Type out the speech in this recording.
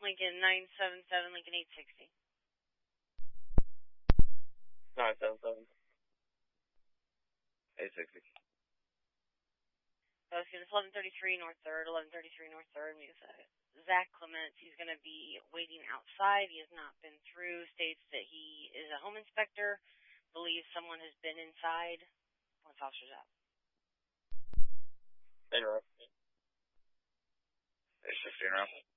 Lincoln 977, Lincoln 860. 977. 860. It's 1133 North 3rd, 1133 North 3rd. Zach Clements, he's going to be waiting outside. He has not been through. States that he is a home inspector. Believes someone has been inside. Once officers out. In row. 860 in row.